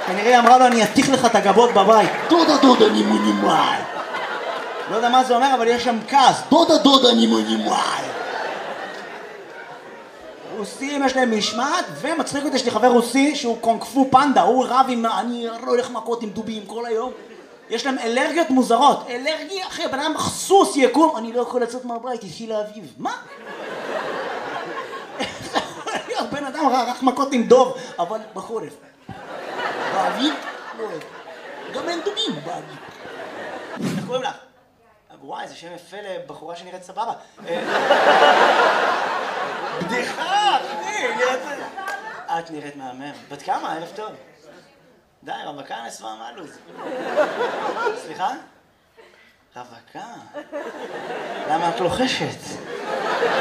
כנראה היא אמרה לו, אני אתיך לך את הגבות בבית. דודה נימונימאי. לא יודע מה זה אומר, אבל יש שם כעס. דודה נימונימאי. רוסים יש להם משמעת, ומצחיק אותי, יש לי חבר רוסי שהוא קונג-פו פנדה, הוא רב עם, אני לא הולך מכות עם דובים כל היום. יש להם אלרגיות מוזרות. אלרגיה, אחי, בן אדם סוס יקום, אני לא יכול לצאת מהבית, יש לי לאביב. מה? בן אדם רק מכות עם דוב, אבל בחורף. באביב? לא אוהב. גם אין דובים באביב. איך קוראים לך? וואי, זה שם יפה לבחורה שנראית סבבה. בדיחה, אחי, את נראית מהמם. בת כמה? ערב טוב. די, רווקה נשואה מהלוז. סליחה? רווקה? למה את לוחשת?